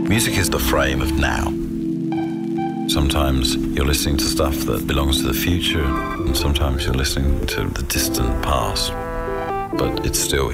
Music is the frame of now. Sometimes you're listening to stuff that belongs to the future, and sometimes you're listening to the distant past, but it's still